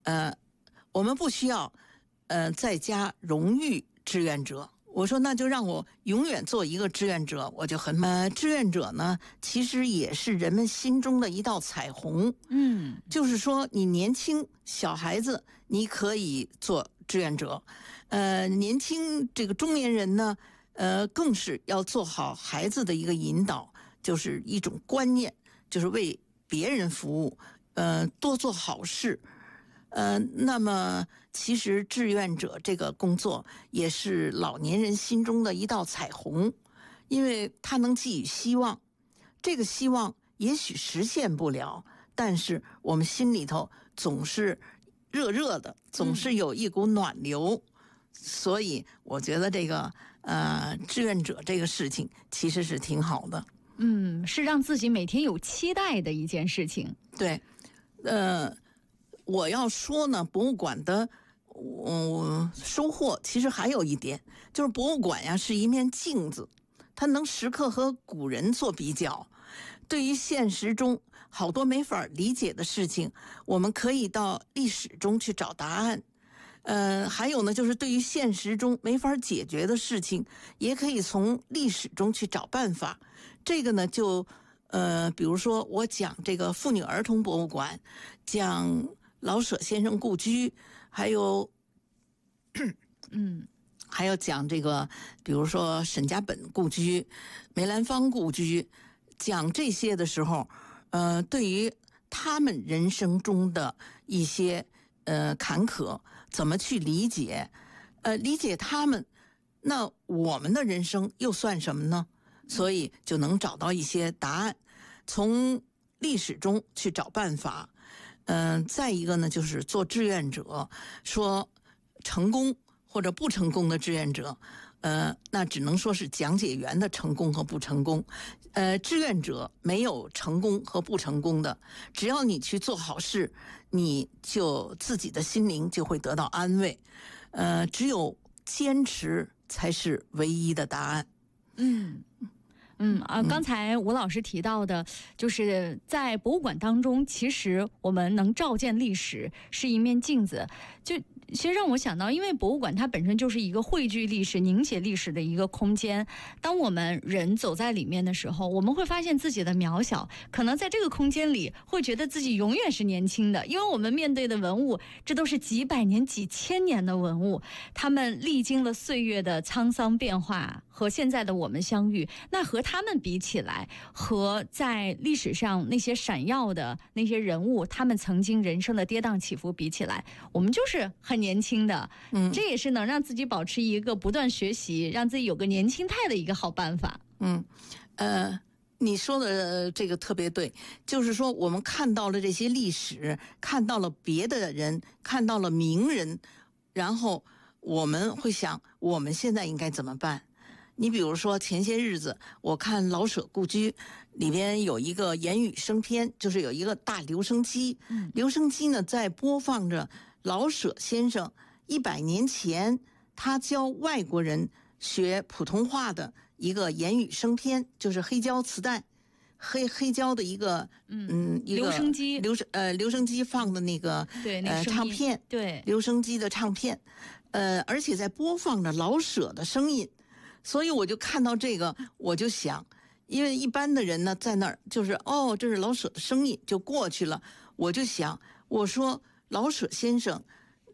我们不需要再加荣誉志愿者。我说那就让我永远做一个志愿者，我就很志愿者呢，其实也是人们心中的一道彩虹。就是说你年轻小孩子你可以做志愿者，年轻这个中年人呢，更是要做好孩子的一个引导，就是一种观念，就是为别人服务，多做好事。那么其实志愿者这个工作也是老年人心中的一道彩虹，因为它能寄予希望，这个希望也许实现不了，但是我们心里头总是热热的，总是有一股暖流。所以我觉得这个志愿者这个事情其实是挺好的。 是让自己每天有期待的一件事情。 对，我要说呢，博物馆的收获其实还有一点，就是博物馆呀是一面镜子，它能时刻和古人做比较。对于现实中好多没法理解的事情，我们可以到历史中去找答案。还有呢，就是对于现实中没法解决的事情，也可以从历史中去找办法。这个呢，就比如说我讲这个妇女儿童博物馆，讲老舍先生故居，还有还有讲这个，比如说沈家本故居、梅兰芳故居，讲这些的时候，对于他们人生中的一些坎坷，怎么去理解？理解他们，那我们的人生又算什么呢？所以就能找到一些答案，从历史中去找办法。再一个呢，就是做志愿者，说成功或者不成功的志愿者，那只能说是讲解员的成功和不成功。志愿者没有成功和不成功的，只要你去做好事，你就自己的心灵就会得到安慰。只有坚持才是唯一的答案。 刚才吴老师提到的，就是在博物馆当中，其实我们能照见历史，是一面镜子。其实让我想到，因为博物馆它本身就是一个汇聚历史、凝结历史的一个空间。当我们人走在里面的时候，我们会发现自己的渺小，可能在这个空间里会觉得自己永远是年轻的，因为我们面对的文物，这都是几百年、几千年的文物，他们历经了岁月的沧桑变化，和现在的我们相遇，那和他们比起来，和在历史上那些闪耀的那些人物，他们曾经人生的跌宕起伏比起来，我们就是很年轻的。这也是能让自己保持一个不断学习，让自己有个年轻态的一个好办法。 你说的这个特别对，就是说我们看到了这些历史，看到了别的人，看到了名人，然后我们会想我们现在应该怎么办。你比如说前些日子我看老舍故居里边有一个言语生篇，就是有一个大留声机，留声机呢在播放着老舍先生100年前他教外国人学普通话的一个言语生篇，就是黑胶磁带，黑胶的一个一个留声机放的那个唱片， 对， 留声机的唱片，而且在播放着老舍的声音。所以我就看到这个，我就想，因为一般的人呢在那儿就是这是老舍的声音就过去了，我就想，我说老舍先生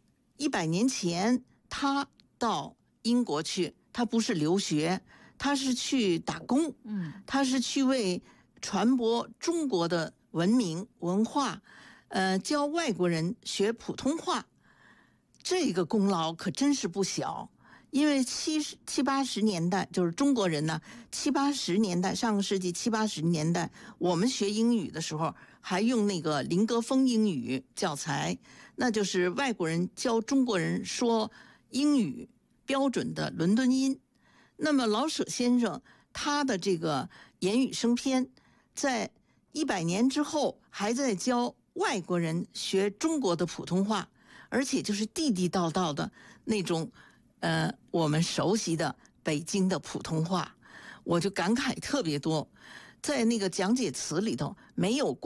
100年前他到英国去，他不是留学，他是去打工，他是去为传播中国的文明文化，教外国人学普通话，这个功劳可真是不小。因为70、80年代，就是中国人呢，70、80年代，上个世纪70、80年代，我们学英语的时候还用那个林格风英语教材，那就是外国人教中国人说英语标准的伦敦音。那么老舍先生他的这个言语生篇，在100年之后还在教外国人学中国的普通话，而且就是地地道道的那种我们熟悉的北京的普通话，我就感慨特别多。在那个讲解词里头没有